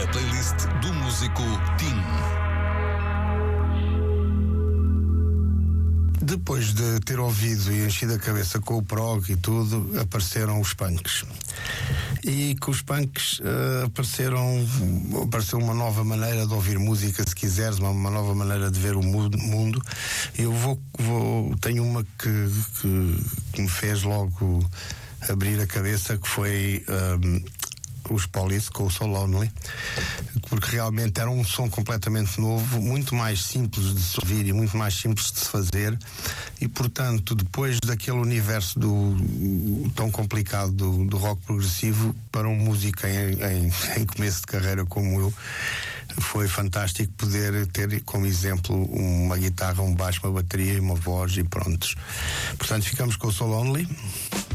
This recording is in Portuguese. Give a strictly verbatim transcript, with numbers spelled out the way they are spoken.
playlist do músico Tim. Depois de ter ouvido e enchido a cabeça com o prog e tudo, apareceram os punks. E com os punks uh, apareceram, apareceu uma nova maneira de ouvir música, se quiseres, uma, uma nova maneira de ver o mundo. Eu vou, vou tenho uma que, que, que me fez logo abrir a cabeça, que foi um, os Police com o So Lonely, porque realmente era um som completamente novo, muito mais simples de se ouvir e muito mais simples de se fazer, e portanto depois daquele universo do, tão complicado do, do rock progressivo, para um músico em, em, em começo de carreira como eu, foi fantástico poder ter como exemplo uma guitarra, um baixo, uma bateria e uma voz, e prontos. Portanto ficamos com o So Lonely.